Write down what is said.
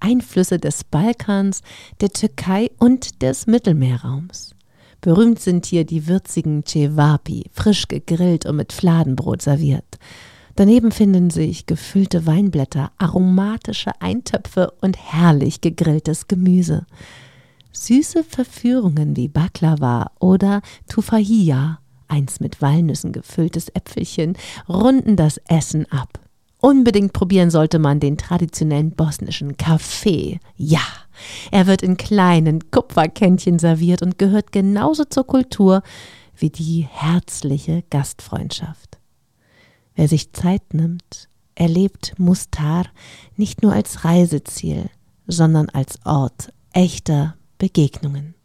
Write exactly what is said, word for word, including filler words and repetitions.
Einflüsse des Balkans, der Türkei und des Mittelmeerraums. Berühmt sind hier die würzigen Cevapi, frisch gegrillt und mit Fladenbrot serviert. Daneben finden sich gefüllte Weinblätter, aromatische Eintöpfe und herrlich gegrilltes Gemüse. Süße Verführungen wie Baklava oder Tufahiya, eins mit Walnüssen gefülltes Äpfelchen, runden das Essen ab. Unbedingt probieren sollte man den traditionellen bosnischen Kaffee. Ja, er wird in kleinen Kupferkännchen serviert und gehört genauso zur Kultur wie die herzliche Gastfreundschaft. Wer sich Zeit nimmt, erlebt Mostar nicht nur als Reiseziel, sondern als Ort echter Begegnungen.